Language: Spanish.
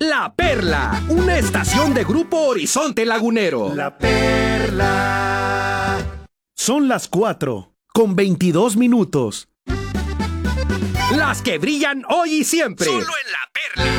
La Perla, una estación de Grupo Horizonte Lagunero. La Perla. Son las 4:22. Las que brillan hoy y siempre. Solo en La